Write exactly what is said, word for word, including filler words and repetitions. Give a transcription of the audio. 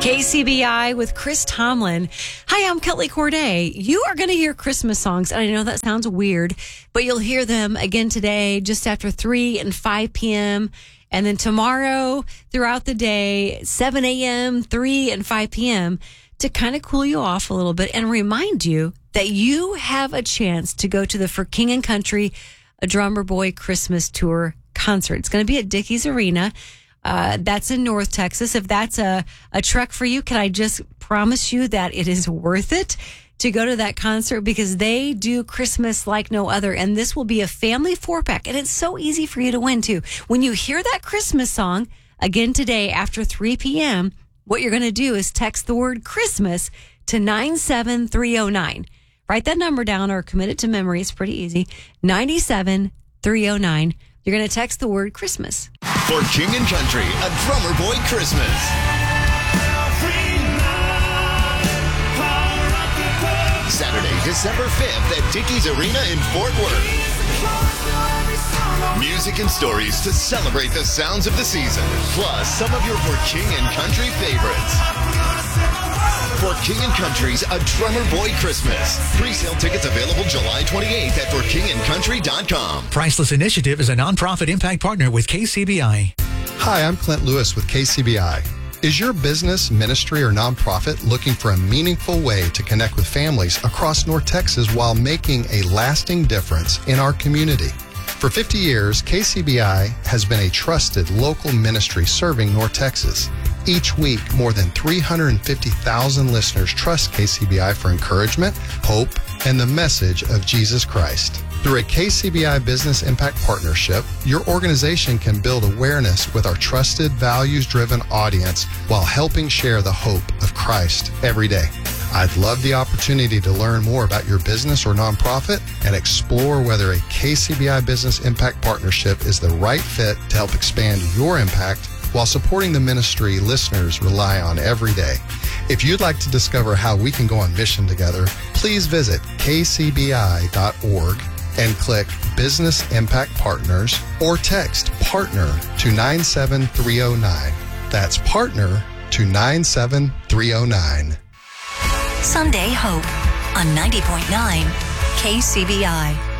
K C B I with Chris Tomlin. Hi, I'm Kelly Corday. You are going to hear Christmas songs, and I know that sounds weird, but you'll hear them again today just after three and five p.m., and then tomorrow throughout the day, seven a.m., three and five p.m., to kind of cool you off a little bit and remind you that you have a chance to go to the For King and Country, a Drummer Boy Christmas Tour concert. It's going to be at Dickies Arena. Uh, that's in North Texas. If that's a, a trek for you, can I just promise you that it is worth it to go to that concert, because they do Christmas like no other. And this will be a family four pack. And it's so easy for you to win too. When you hear that Christmas song again today after three p.m., what you're going to do is text the word Christmas to nine seven three oh nine. Write that number down or commit it to memory. It's pretty easy. nine seven three oh nine. You're going to text the word Christmas. For King and Country, a Drummer Boy Christmas. Saturday, December fifth at Dickies Arena in Fort Worth. Music and stories to celebrate the sounds of the season, plus some of your For King and Country favorites. For King and Country's A Drummer Boy Christmas. Pre-sale tickets available July twenty-eighth at for king and country dot com. Priceless Initiative is a nonprofit impact partner with K C B I. Hi, I'm Clint Lewis with K C B I. Is your business, ministry, or nonprofit looking for a meaningful way to connect with families across North Texas while making a lasting difference in our community? For fifty years, K C B I has been a trusted local ministry serving North Texas. Each week, more than three hundred fifty thousand listeners trust K C B I for encouragement, hope, and the message of Jesus Christ. Through a K C B I Business Impact Partnership, your organization can build awareness with our trusted, values-driven audience while helping share the hope of Christ every day. I'd love the opportunity to learn more about your business or nonprofit and explore whether a K C B I Business Impact Partnership is the right fit to help expand your impact while supporting the ministry listeners rely on every day. If you'd like to discover how we can go on mission together, please visit k c b i dot org and click Business Impact Partners or text PARTNER to nine seven three oh nine. That's PARTNER to nine seven three oh nine. Sunday Hope on ninety point nine K C B I.